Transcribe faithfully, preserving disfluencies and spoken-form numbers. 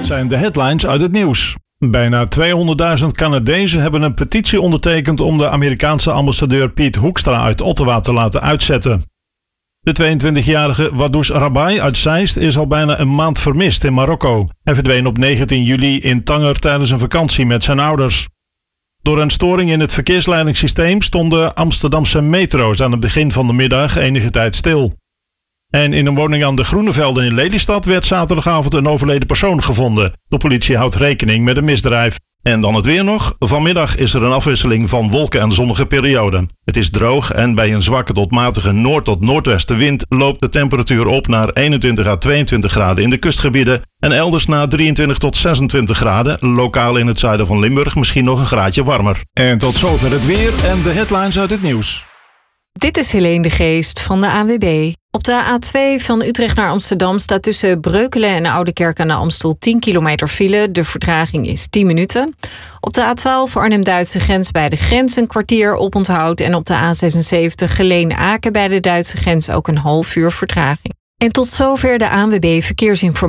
Dit zijn de headlines uit het nieuws. Bijna tweehonderdduizend Canadezen hebben een petitie ondertekend om de Amerikaanse ambassadeur Piet Hoekstra uit Ottawa te laten uitzetten. De tweeëntwintigjarige Wadoush Rabai uit Zeist is al bijna een maand vermist in Marokko. Hij verdween op negentien juli in Tanger tijdens een vakantie met zijn ouders. Door een storing in het verkeersleidingssysteem stonden Amsterdamse metro's aan het begin van de middag enige tijd stil. En in een woning aan de Groenevelden in Lelystad werd zaterdagavond een overleden persoon gevonden. De politie houdt rekening met een misdrijf. En dan het weer nog. Vanmiddag is er een afwisseling van wolken en zonnige perioden. Het is droog en bij een zwakke tot matige noord- tot noordwestenwind loopt de temperatuur op naar eenentwintig à tweeëntwintig graden in de kustgebieden en elders naar drieëntwintig tot zesentwintig graden. Lokaal in het zuiden van Limburg misschien nog een graadje warmer. En tot zover het weer en de headlines uit het nieuws. Dit is Helene de Geest van de A N W B. Op de A twee van Utrecht naar Amsterdam staat tussen Breukelen en Oudekerk aan de Amstel tien kilometer file. De vertraging is tien minuten. Op de A twaalf Arnhem-Duitse grens bij de grens een kwartier oponthoud. En op de A zesenzeventig Geleen-Aken bij de Duitse grens ook een half uur vertraging. En tot zover de A N W B Verkeersinformatie.